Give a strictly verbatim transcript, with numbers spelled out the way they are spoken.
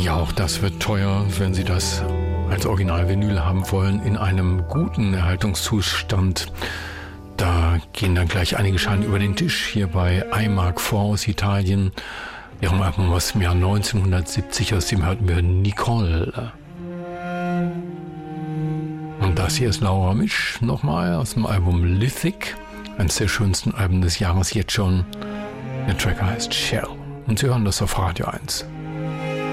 Ja, auch das wird teuer, wenn Sie das als Original-Vinyl haben wollen, in einem guten Erhaltungszustand. Da gehen dann gleich einige Scheine über den Tisch. Hier bei I Mark vier aus Italien. Ihrem Album aus dem Jahr neunzehnhundertsiebzig, aus dem hörten wir Nicole. Und das hier ist Laura Misch, nochmal aus dem Album Lithic. Eines der schönsten Alben des Jahres jetzt schon. Der Track heißt Shell. Und Sie hören das auf Radio eins.